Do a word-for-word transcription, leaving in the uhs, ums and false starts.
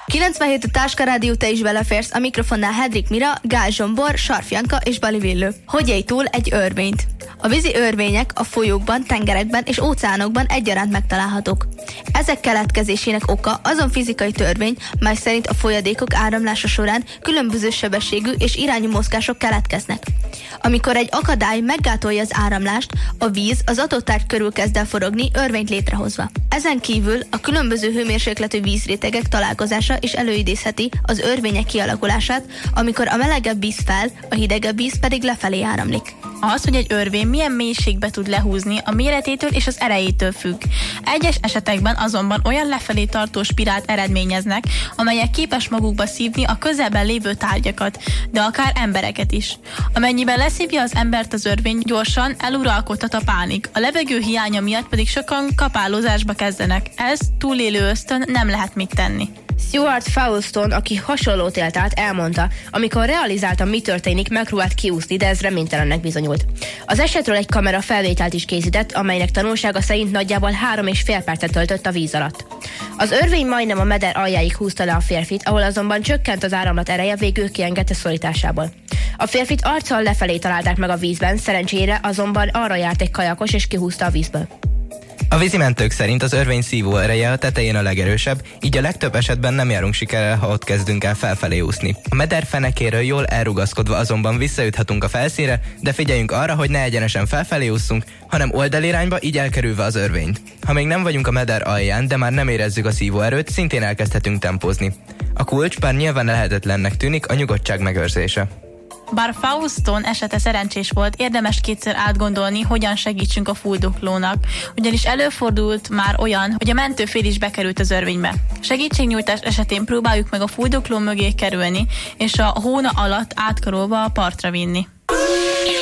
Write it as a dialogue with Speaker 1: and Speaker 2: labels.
Speaker 1: kilencvenhét a Táska Rádió, te is beleférsz, a mikrofonnál Hedrik Mira, Gál Zsombor, Sarf Janka és Bali Villő. Hogy ejj túl egy örvényt? A vízi örvények a folyókban, tengerekben és óceánokban egyaránt megtalálhatók. Ezek keletkezésének oka azon fizikai törvény, mely szerint a folyadékok áramlása során különböző sebességű és irányú mozgások keletkeznek. Amikor egy akadály meggátolja az áramlást, a víz az adott tárgy körül kezd el forogni, örvényt létrehozva. Ezen kívül a különböző hőmérsékletű vízrétegek találkozása is előidézheti az örvények kialakulását, amikor a melegebb víz fel, a hidegebb víz pedig lefelé áramlik.
Speaker 2: Az, hogy egy örvény milyen mélységbe tud lehúzni, a méretétől és az erejétől függ. Egyes esetekben azonban olyan lefelé tartó spirált eredményeznek, amelyek képes magukba szívni a közelben lévő tárgyakat, de akár embereket is. Amennyiben leszívja az embert az örvény, gyorsan eluralkodhat a pánik. A levegő hiánya miatt pedig sokan kapálózásba kezdenek. Ez túlélő ösztön, nem lehet mit tenni.
Speaker 3: Stuart Fauston, aki hasonlót élt át, elmondta, amikor realizálta, mi történik, megpróbált kiúszni, de ez reménytelennek bizonyult. Az esetről egy kamera felvételt is készített, amelynek tanulsága szerint nagyjából három és fél percet töltött a víz alatt. Az örvény majdnem a meder aljáig húzta le a férfit, ahol azonban csökkent az áramlat ereje, végül kiengedte szorításából. A férfit arccal lefelé találták meg a vízben, szerencsére azonban arra járt egy kajakos és kihúzta a vízből.
Speaker 4: A vízimentők szerint az örvény szívó ereje a tetején a legerősebb, így a legtöbb esetben nem járunk sikerrel, ha ott kezdünk el felfelé úszni. A meder fenekéről jól elrugaszkodva azonban visszajuthatunk a felszínre, de figyeljünk arra, hogy ne egyenesen felfelé ússzunk, hanem oldalirányba, így elkerülve az örvényt. Ha még nem vagyunk a meder alján, de már nem érezzük a szívóerőt, szintén elkezdhetünk tempózni. A kulcs, bár nyilván lehetetlennek tűnik, a nyugodtság megőrzése.
Speaker 2: Bár Fauston esete szerencsés volt, érdemes kétszer átgondolni, hogyan segítsünk a fuldoklónak, ugyanis előfordult már olyan, hogy a mentőfél is bekerült az örvénybe. Segítségnyújtás esetén próbáljuk meg a fuldokló mögé kerülni, és a hóna alatt átkarolva a partra vinni.